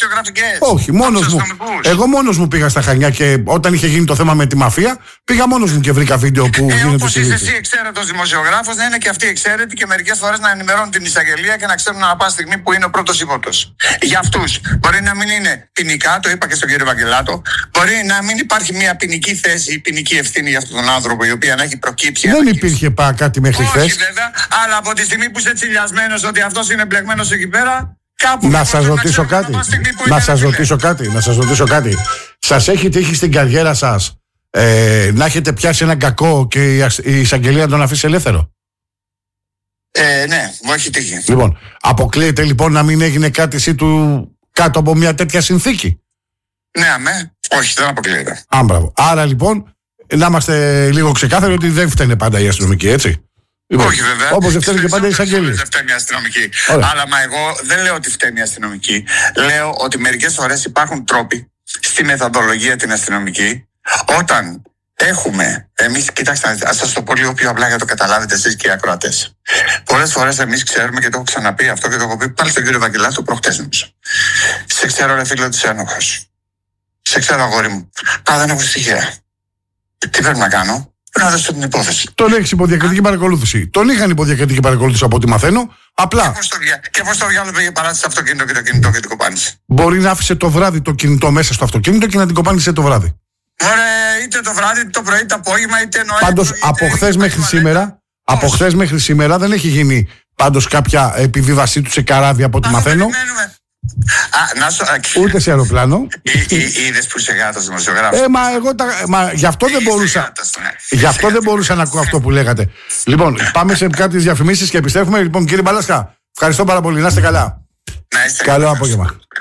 δημοσιογραφικές. Όχι, μόνος μου. Εγώ μόνος μου πήγα στα Χανιά και όταν είχε γίνει το θέμα με τη μαφία, πήγα μόνος μου και βρήκα βίντεο που γίνεται. Όπως είσαι εσύ εξαίρετος δημοσιογράφος, να είναι και αυτοί εξαίρετοι και μερικές φορές να ενημερώνουν την εισαγγελία και να ξέρουν ανά πάση στιγμή που είναι ο πρώτος ύποπτος. Για αυτούς μπορεί να μην είναι ποινικά, το είπα και στον κύριο Βαγγελάτο, μπορεί να μην υπάρχει μια ποινική θέση ή ποινική ευθύνη για αυτόν τον άνθρωπο η οποία να έχει προκύψει. Δεν υπήρχε κάτι μέχρι χθες. Όχι βέβαια, αλλά από τη στιγμή που είσαι τσιλιασμένος ότι αυτός είναι μπλεγμένος εκεί πέρα. Να σας ρωτήσω κάτι. Σας έχει τύχει στην καριέρα σας να έχετε πιάσει έναν κακό και η εισαγγελία να τον αφήσει ελεύθερο? Ναι, μου έχει τύχει. Λοιπόν, αποκλείεται λοιπόν να μην έγινε κάτι εσύ του κάτω από μια τέτοια συνθήκη? Ναι, αμέ. Όχι, δεν αποκλείεται. Μπράβο. Άρα λοιπόν, να είμαστε λίγο ξεκάθαροι ότι δεν φταίνε πάντα οι αστυνομικοί, έτσι. Λοιπόν, όχι βέβαια. Όπως δεν φταίνε και πάντα οι εισαγγελίες. Δεν φταίνει η αστυνομική. Αλλά εγώ δεν λέω ότι φταίνει η αστυνομική. Λέω ότι μερικές φορές υπάρχουν τρόποι στη μεθοδολογία την αστυνομική. Όταν έχουμε εμείς, κοιτάξτε, ας σας το πω λίγο πιο απλά για το καταλάβετε εσείς και οι ακροατές. Πολλές φορές εμείς ξέρουμε και το έχω ξαναπεί αυτό και το έχω πει πάλι στον κύριο Βαγγελάτο προχτές νομίζω. Σε ξέρω ρε φίλο της ένοχος. Σε ξέρω αγόρι μου. Δεν έχω στοιχεία. Τι πρέπει να κάνω? Πρέπει να δώσω την υπόθεση. Τον έχεις υποδιακριτική παρακολούθηση. Τον είχαν υποδιακριτική παρακολούθηση από ό,τι μαθαίνω. Απλά. Και πώς το διάλογο πήγε παράτησε το αυτοκίνητο και το κινητό και την κοπάνισε. Μπορεί να άφησε το βράδυ το κινητό μέσα στο αυτοκίνητο και να την κοπάνισε το βράδυ. Ωραία, είτε το βράδυ, είτε το πρωί, το απόγευμα, είτε νωρίτερα. Πάντως από χθες μέχρι σήμερα δεν έχει γίνει πάντως κάποια επιβίβασή του σε καράβι από ό,τι μαθαίνω. Ούτε σε αεροπλάνο. Είδες που είσαι γάτος δημοσιογράφος. Γι' αυτό δεν μπορούσα. Γι' αυτό δεν μπορούσα να ακούω αυτό που λέγατε. Λοιπόν, πάμε σε κάποιες διαφημίσεις και επιστρέφουμε. Λοιπόν, κύριε Μπαλάσκα, ευχαριστώ πάρα πολύ. Να είστε καλά. Καλό απόγευμα.